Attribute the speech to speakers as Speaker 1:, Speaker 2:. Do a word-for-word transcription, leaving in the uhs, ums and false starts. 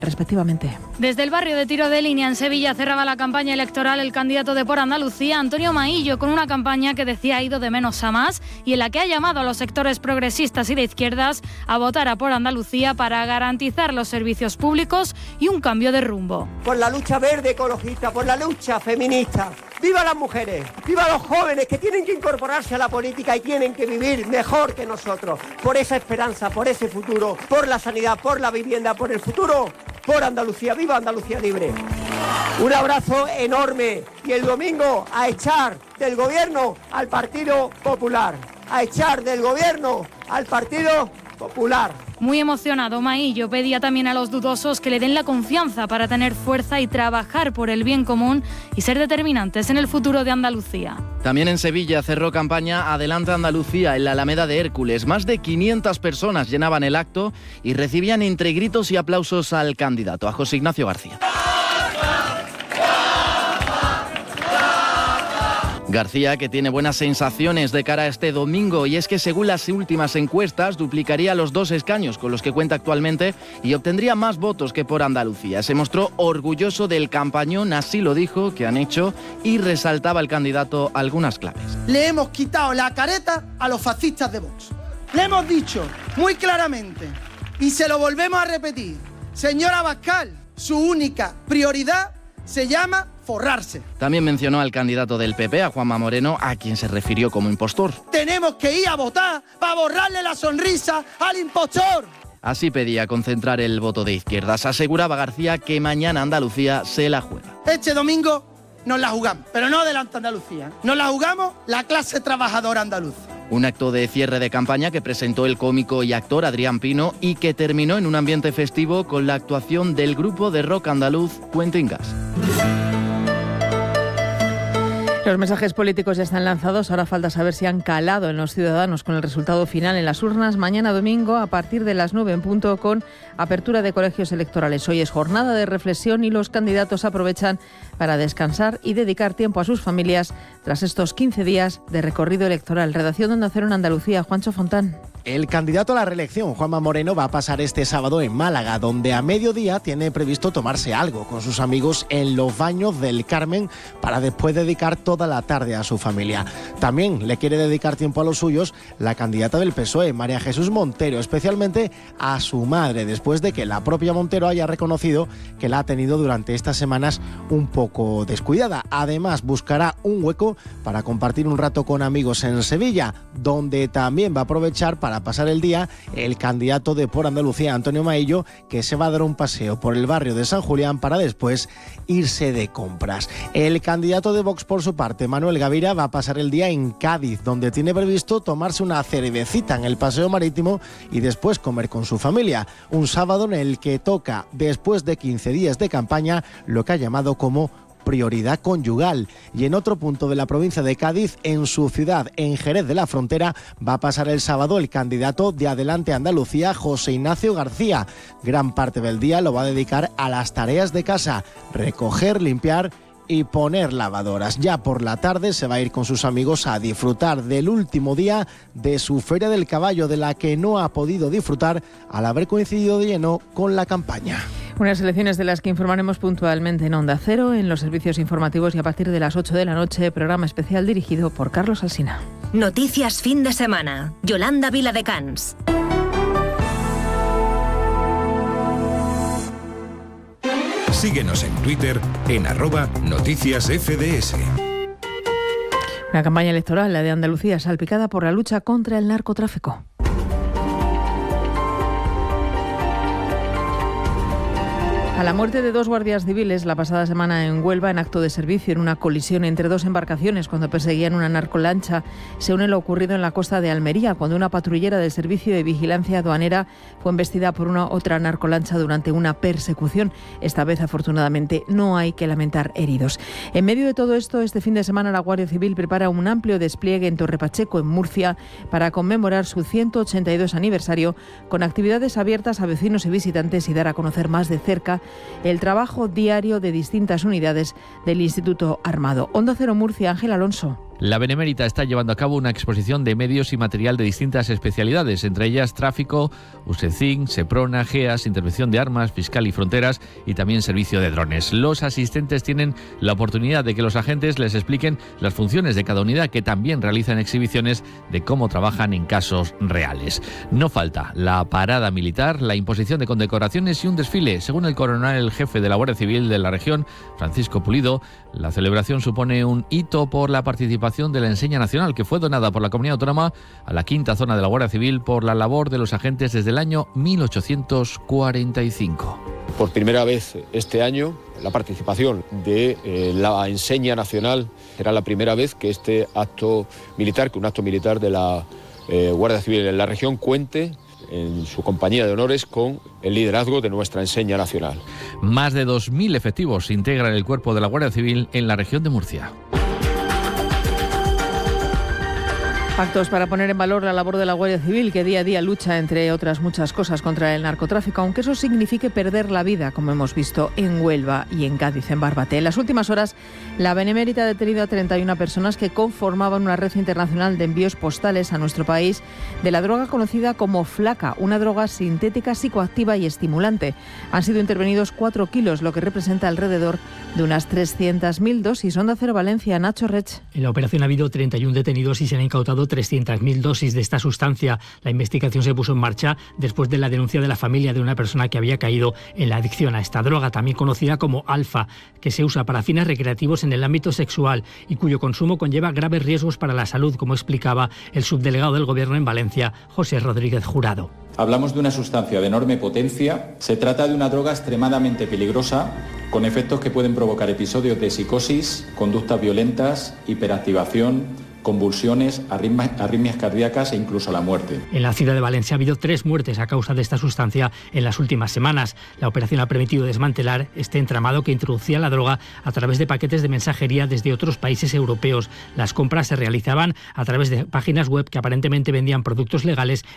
Speaker 1: respectivamente.
Speaker 2: Desde el barrio de Tiro de Línea, en Sevilla, cerraba la campaña electoral el candidato de Por Andalucía, Antonio Maillo, con una campaña que decía ha ido de menos a más y en la que ha llamado a los sectores progresistas y de izquierdas a votar a Por Andalucía para garantizar los servicios públicos y un cambio de rumbo.
Speaker 3: Por la lucha verde ecologista, por la lucha feminista. ¡Viva las mujeres! ¡Viva los jóvenes que tienen que incorporarse a la política y tienen que vivir mejor que nosotros! Por esa esperanza, por ese futuro, por la sanidad, por la vivienda, por el futuro, por Andalucía. ¡Viva Andalucía libre! Un abrazo enorme y el domingo a echar del gobierno al Partido Popular. A echar del gobierno al Partido Popular.
Speaker 2: Muy emocionado, Maillo pedía también a los dudosos que le den la confianza para tener fuerza y trabajar por el bien común y ser determinantes en el futuro de Andalucía.
Speaker 4: También en Sevilla cerró campaña Adelante Andalucía en la Alameda de Hércules. Más de quinientas personas llenaban el acto y recibían entre gritos y aplausos al candidato, a José Ignacio García. García, que tiene buenas sensaciones de cara a este domingo, y es que según las últimas encuestas duplicaría los dos escaños con los que cuenta actualmente y obtendría más votos que Por Andalucía. Se mostró orgulloso del campañón, así lo dijo, que han hecho, y resaltaba el candidato algunas claves.
Speaker 5: Le hemos quitado la careta a los fascistas de Vox. Le hemos dicho muy claramente, y se lo volvemos a repetir, señora Abascal, su única prioridad se llama forrarse.
Speaker 4: También mencionó al candidato del P P, a Juanma Moreno, a quien se refirió como impostor.
Speaker 5: Tenemos que ir a votar para borrarle la sonrisa al impostor.
Speaker 4: Así pedía concentrar el voto de izquierdas. Aseguraba García que mañana Andalucía se la juega.
Speaker 5: Este domingo nos la jugamos, pero no Adelante Andalucía. Nos la jugamos la clase trabajadora andaluza.
Speaker 4: Un acto de cierre de campaña que presentó el cómico y actor Adrián Pino y que terminó en un ambiente festivo con la actuación del grupo de rock andaluz Puente Gas.
Speaker 1: Los mensajes políticos ya están lanzados, ahora falta saber si han calado en los ciudadanos con el resultado final en las urnas. Mañana domingo, a partir de las nueve en punto, con apertura de colegios electorales. Hoy es jornada de reflexión y los candidatos aprovechan para descansar y dedicar tiempo a sus familias tras estos quince días de recorrido electoral. Redacción de Onda Cero en Andalucía, Juancho Fontán.
Speaker 6: El candidato a la reelección, Juanma Moreno, va a pasar este sábado en Málaga, donde a mediodía tiene previsto tomarse algo con sus amigos en los baños del Carmen para después dedicar toda la tarde a su familia. También le quiere dedicar tiempo a los suyos la candidata del P S O E, María Jesús Montero, especialmente a su madre, después de que la propia Montero haya reconocido que la ha tenido durante estas semanas un poco descuidada. Además, buscará un hueco para compartir un rato con amigos en Sevilla, donde también va a aprovechar para Para pasar el día el candidato de Por Andalucía, Antonio Maillo, que se va a dar un paseo por el barrio de San Julián para después irse de compras. El candidato de Vox, por su parte, Manuel Gavira, va a pasar el día en Cádiz, donde tiene previsto tomarse una cervecita en el Paseo Marítimo y después comer con su familia. Un sábado en el que toca, después de quince días de campaña, lo que ha llamado como prioridad conyugal. Y en otro punto de la provincia de Cádiz, en su ciudad, en Jerez de la Frontera, va a pasar el sábado el candidato de Adelante Andalucía, José Ignacio García. Gran parte del día lo va a dedicar a las tareas de casa, recoger, limpiar y poner lavadoras. Ya por la tarde se va a ir con sus amigos a disfrutar del último día de su Feria del Caballo, de la que no ha podido disfrutar al haber coincidido de lleno con la campaña.
Speaker 1: Unas elecciones de las que informaremos puntualmente en Onda Cero, en los servicios informativos y a partir de las ocho de la noche, programa especial dirigido por Carlos Alsina.
Speaker 7: Noticias fin de semana. Yolanda Viladecans.
Speaker 8: Síguenos en Twitter en arroba noticias F D S.
Speaker 1: Una campaña electoral, la de Andalucía, salpicada por la lucha contra el narcotráfico. A la muerte de dos guardias civiles la pasada semana en Huelva en acto de servicio en una colisión entre dos embarcaciones cuando perseguían una narcolancha se une lo ocurrido en la costa de Almería cuando una patrullera del Servicio de Vigilancia Aduanera fue embestida por una otra narcolancha durante una persecución. Esta vez, afortunadamente, no hay que lamentar heridos. En medio de todo esto, este fin de semana la Guardia Civil prepara un amplio despliegue en Torre Pacheco, en Murcia, para conmemorar su ciento ochenta y dos aniversario con actividades abiertas a vecinos y visitantes y dar a conocer más de cerca el trabajo diario de distintas unidades del Instituto Armado. Onda Cero Murcia, Ángel Alonso.
Speaker 9: La Benemérita está llevando a cabo una exposición de medios y material de distintas especialidades, entre ellas tráfico, USECIN, SEPRONA, GEAS, intervención de armas, fiscal y fronteras y también servicio de drones. Los asistentes tienen la oportunidad de que los agentes les expliquen las funciones de cada unidad, que también realizan exhibiciones de cómo trabajan en casos reales. No falta la parada militar, la imposición de condecoraciones y un desfile. Según el coronel jefe de la Guardia Civil de la región, Francisco Pulido, la celebración supone un hito por la participación de la Enseña Nacional, que fue donada por la Comunidad Autónoma a la quinta zona de la Guardia Civil por la labor de los agentes desde el año mil ochocientos cuarenta y cinco.
Speaker 10: Por primera vez este año, la participación de eh, la Enseña Nacional será la primera vez que este acto militar, que un acto militar de la eh, Guardia Civil en la región cuente en su compañía de honores con el liderazgo de nuestra Enseña Nacional.
Speaker 9: Más de dos mil efectivos integran el cuerpo de la Guardia Civil en la región de Murcia.
Speaker 1: Actos para poner en valor la labor de la Guardia Civil, que día a día lucha, entre otras muchas cosas, contra el narcotráfico, aunque eso signifique perder la vida, como hemos visto en Huelva y en Cádiz, en Barbate. En las últimas horas, la Benemérita ha detenido a treinta y una personas que conformaban una red internacional de envíos postales a nuestro país de la droga conocida como flaca, una droga sintética, psicoactiva y estimulante. Han sido intervenidos cuatro kilos, lo que representa alrededor de unas trescientas mil dosis. Onda Cero Valencia, Nacho Rech.
Speaker 11: En la operación ha habido treinta y uno detenidos y se han incautado trescientas mil dosis de esta sustancia. La investigación se puso en marcha después de la denuncia de la familia de una persona que había caído en la adicción a esta droga, también conocida como alfa, que se usa para fines recreativos en el ámbito sexual y cuyo consumo conlleva graves riesgos para la salud, como explicaba el subdelegado del Gobierno en Valencia, José Rodríguez Jurado.
Speaker 12: Hablamos de una sustancia de enorme potencia. Se trata de una droga extremadamente peligrosa, con efectos que pueden provocar episodios de psicosis, conductas violentas, hiperactivación, convulsiones, arritmias, arritmias cardíacas e incluso la muerte.
Speaker 11: En la ciudad de Valencia ha habido tres muertes a causa de esta sustancia en las últimas semanas. La operación ha permitido desmantelar este entramado que introducía la droga a través de paquetes de mensajería desde otros países europeos. Las compras se realizaban a través de páginas web que aparentemente vendían productos legales